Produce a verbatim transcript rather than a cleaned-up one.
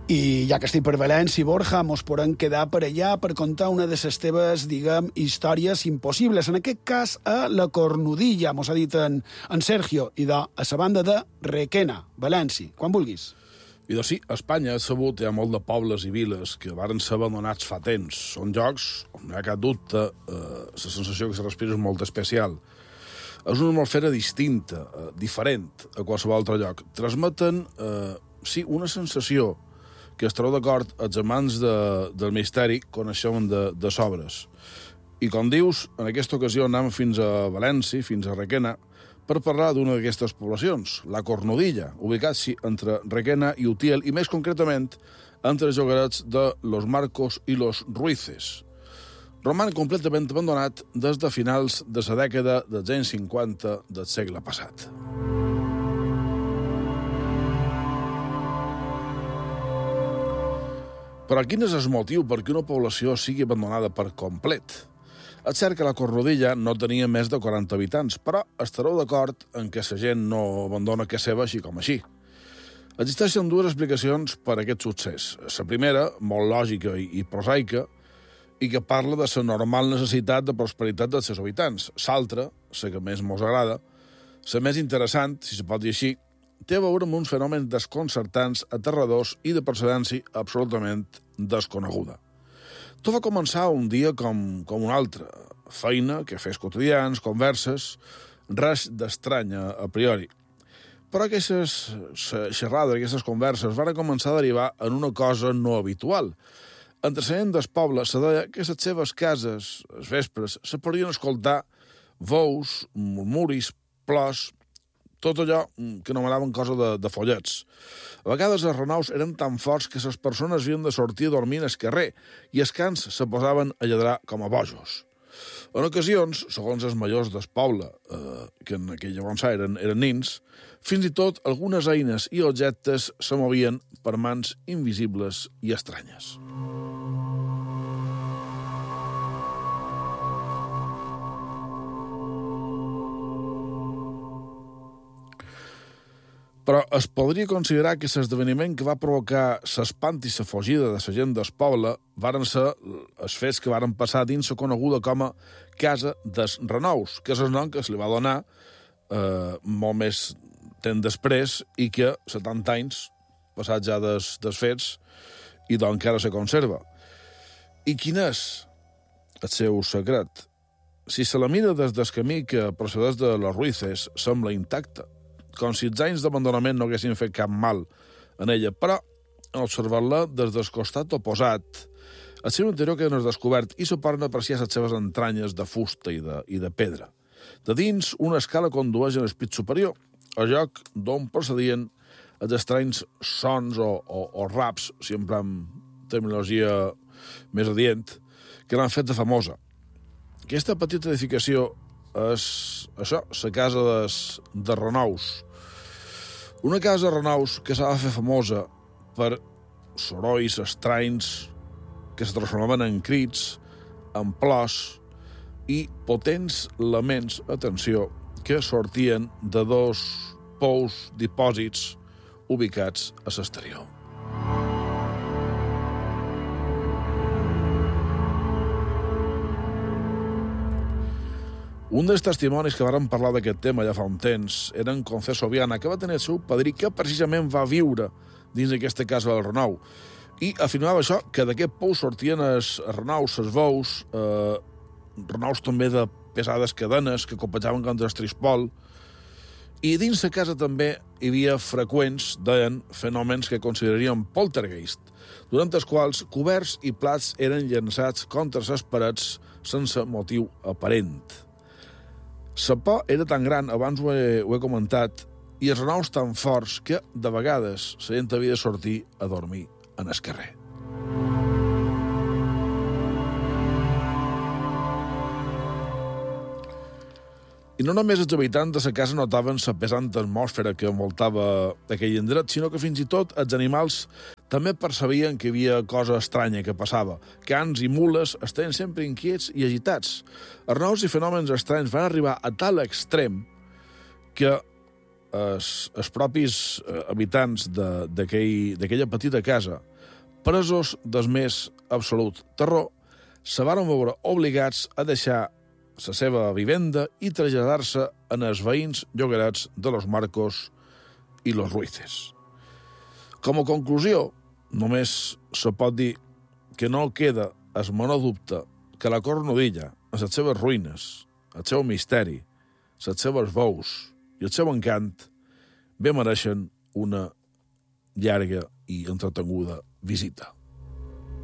I ja que estic per València, Borja, mos podem quedar per allà per contar una de les teves, diguem, històries impossibles. En aquest cas, a la Cornudilla, mos ha dit en, en Sergio, i de, a la banda de Requena, València. Quan vulguis. I doncs sí, a Espanya, sabut, hi ha molt de pobles i viles que varen ser abandonats fa temps. Són llocs on no hi ha cap dubte, eh, la sensació que se respira és molt especial. És una atmosfera distinta, eh, diferent a qualsevol altre lloc. Transmeten, eh, sí, una sensació que estareu d'acord, els amants de, del misteri coneixen de, de sobres. I com dius, en aquesta ocasió anem fins a València, fins a Requena, per parlar d'una d'aquestes poblacions, la Cornudilla, ubicat-s'hi entre Requena i Utiel, i més concretament entre els llogarets de Los Marcos i Los Ruices. Roman completament abandonat des de finals de la dècada dels anys cinquanta del segle passat. Però quin és el motiu perquè una població sigui abandonada per complet? És cert que la Cornudilla no tenia més de quaranta habitants, però estareu d'acord en què la gent no abandona casa seva així com així. Existeixen dues explicacions per a aquest succés. La primera, molt lògica i prosaica, i que parla de la normal necessitat de prosperitat dels seus habitants. L'altra, la que més mos agrada, la més interessant, si se pot dir així, té a veure amb uns fenòmens desconcertants, aterradors i de procedència absolutament desconeguda. Tot va començar un dia com, com un altre. Feina, cafès quotidians, converses, res d'estrany a priori. Però aquestes xerrades, aquestes converses, van començar a derivar en una cosa no habitual. Entre la gent del poble se deia que a les seves cases, als vespres, se podien escoltar veus, murmuris, plors, tot allò que anomenaven cosa de, de follets. A vegades els renaus eren tan forts que les persones havien de sortir a dormir al carrer i els cans se posaven a lladrar com a bojos. En ocasions, segons els majors del poble, eh, que en aquell llavors eren, eren nins, fins i tot algunes eines i objectes se movien per mans invisibles i estranyes. Però es podria considerar que l'esdeveniment que va provocar l'espant i la fugida de la gent del poble varen ser els fets que varen passar dins la coneguda com a Casa dels Renous, que és el nom que se li va donar eh, molt més temps després i que setanta anys passats ja dels, dels fets i doncs encara se conserva. I quin és el seu secret? Si se la mira des del camí que procedeix de les Ruices, sembla intacta, com si els anys d'abandonament no haguessin fet cap mal en ella, però en observar-la des del costat oposat, el seu interior queda descobert i se poden apreciar les seves entranyes de fusta i de, i de pedra. De dins, una escala condueix al pis superior, al lloc d'on procedien els estranys sons o, o, o raps, si empram terminologia més adient, que l'han fet de famosa. Aquesta petita edificació és això, la casa des, de Renous. Una casa de Renous que s'ha de fer famosa per sorolls estranys que es transformaven en crits, en plors i potents laments, atenció, que sortien de dos pous dipòsits ubicats a l'exterior. Un dels testimonis que varen parlar d'aquest tema ja fa un temps era en Conceso Viana, que va tenir el seu padrí que precisament va viure dins d'aquesta casa del Renou. I afirmava això, que d'aquest pou sortien els renous, els bous, eh, renous també de pesades cadenes que copejaven contra el trispol. I dins la casa també hi havia freqüents, deien, fenòmens que consideraríem poltergeist, durant els quals coberts i plats eren llançats contra les parets sense motiu aparent. La por era tan gran, abans ho he, ho he comentat, i els renous tan forts que, de vegades, la gent havia de sortir a dormir en el carrer. I no només els habitants de la casa notaven la pesant atmosfera que envoltava aquell indret, sinó que fins i tot els animals també percebien que hi havia cosa estranya que passava. Cans i mules estaven sempre inquiets i agitats. Els nous i fenòmens estranys van arribar a tal extrem que els, els propis habitants d'aquella petita casa, presos del més absolut terror, se varen veure obligats a deixar la seva vivenda i traslladar-se en els veïns llogarets de Los Marcos i Los Ruices. Com a conclusió, només se pot dir que no queda el menor dubte que la Cornudilla, amb les seves ruïnes, el seu misteri, les seves veus i el seu encant, bé mereixen una llarga i entretenguda visita.